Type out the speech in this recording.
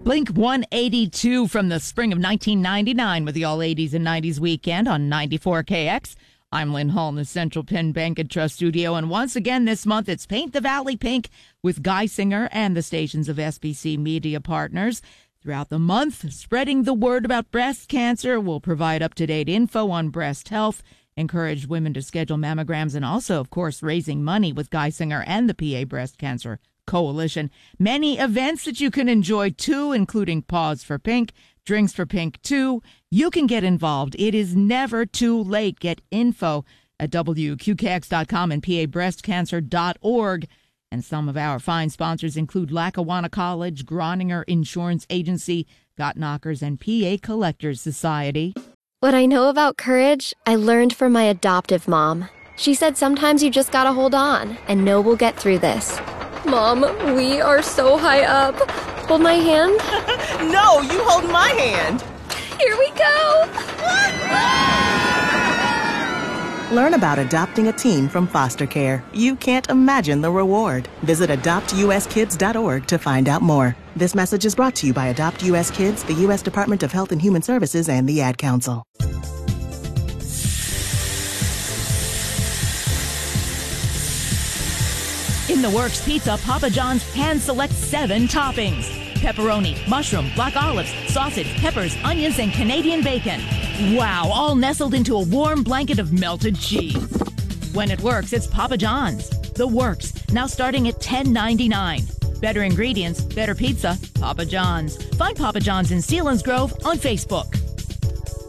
Blink 182 from the spring of 1999 with the All 80s and 90s weekend on 94KX. I'm Lynn Hall in the Central Penn Bank and Trust studio, and once again this month it's Paint the Valley Pink with Geisinger and the stations of SBC Media Partners. Throughout the month, spreading the word about breast cancer. We'll provide up-to-date info on breast health, encourage women to schedule mammograms, and also, of course, raising money with Geisinger and the PA Breast Cancer Coalition. Many events that you can enjoy, too, including Pause for Pink, Drinks for Pink, too. You can get involved. It is never too late. Get info at WQKX.com and PABreastCancer.org. And some of our fine sponsors include Lackawanna College, Groninger Insurance Agency, Got Knockers, and PA Collectors Society. What I know about courage, I learned from my adoptive mom. She said sometimes you just gotta hold on and know we'll get through this. Mom, we are so high up. Hold my hand. No, you hold my hand. Here we go. Learn about adopting a teen from foster care. You can't imagine the reward. Visit adoptuskids.org to find out more. This message is brought to you by Adopt US Kids, the U.S. Department of Health and Human Services, and the Ad Council. In the Works Pizza, Papa John's hand-selects 7 toppings. Pepperoni, mushroom, black olives, sausage, peppers, onions, and Canadian bacon. Wow, all nestled into a warm blanket of melted cheese. When it works, it's Papa John's. The Works, now starting at $10.99. Better ingredients, better pizza, Papa John's. Find Papa John's in Sealands Grove on Facebook.